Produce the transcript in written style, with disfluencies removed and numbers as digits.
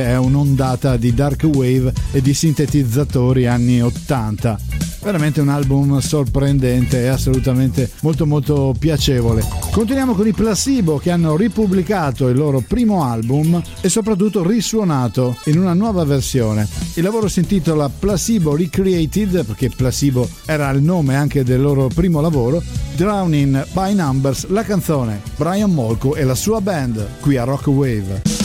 è un'ondata di dark wave e di sintetizzatori anni 80. Veramente un album sorprendente e assolutamente molto molto piacevole. Continuiamo con i Placebo, che hanno ripubblicato il loro primo album e soprattutto risuonato in una nuova versione. Il lavoro si intitola Placebo Recreated, perché Placebo era il nome anche del loro primo lavoro. Drowning by Numbers, la canzone Brian Molko e la sua band qui a Rock Wave.